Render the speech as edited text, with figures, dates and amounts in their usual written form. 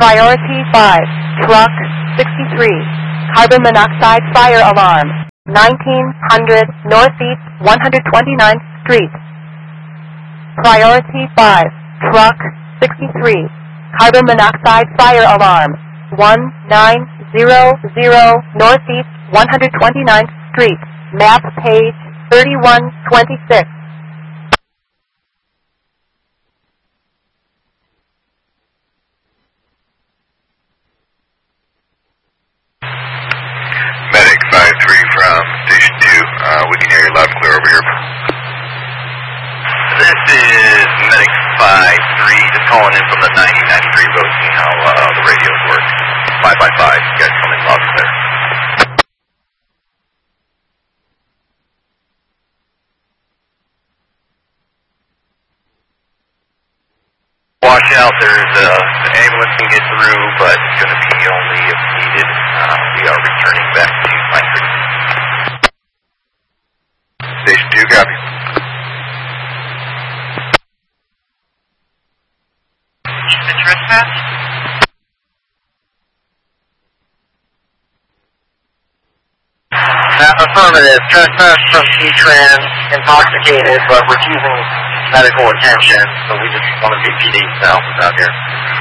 Priority 5, truck 63, carbon monoxide fire alarm, 1900 Northeast 129th Street. Priority 5, truck 63, carbon monoxide fire alarm, 1900 Northeast 129th Street, map page 3126. Medic 5-3 from Station 2. We can hear you loud and clear over here. This is Medic 5-3, just calling in from the 99th Street road, seeing how the radios work. 5x5, you guys come in loud and clear. Watch out, there's the ambulance can get through, but it's going to be only if needed. We are returning back to Pine Creek. Station 2, copy. The trespass? Affirmative. Trespass from C-Trans, intoxicated, but refusing medical attention, so we just want to be PD south out here.